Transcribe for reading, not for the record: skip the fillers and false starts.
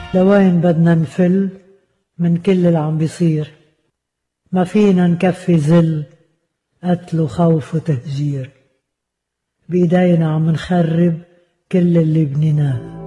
لوين بدنا نفل من كل اللي عم بيصير؟ ما فينا نكفي ذل قتل وخوف وتهجير، بإيدينا عم نخرب كل اللي بنيناه.